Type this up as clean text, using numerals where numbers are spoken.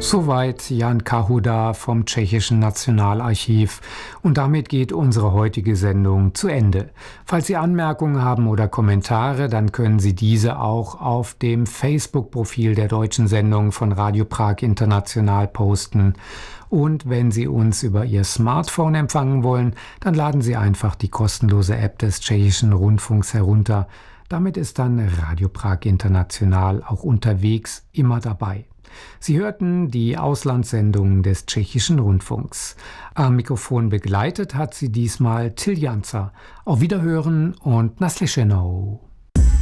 Soweit Jan Kahuda vom Tschechischen Nationalarchiv. Und damit geht unsere heutige Sendung zu Ende. Falls Sie Anmerkungen haben oder Kommentare, dann können Sie diese auch auf dem Facebook-Profil der deutschen Sendung von Radio Prag International posten. Und wenn Sie uns über Ihr Smartphone empfangen wollen, dann laden Sie einfach die kostenlose App des Tschechischen Rundfunks herunter. Damit ist dann Radio Prag International auch unterwegs immer dabei. Sie hörten die Auslandssendung des Tschechischen Rundfunks. Am Mikrofon begleitet hat sie diesmal Till Janzer. Auf Wiederhören und naslyšenou.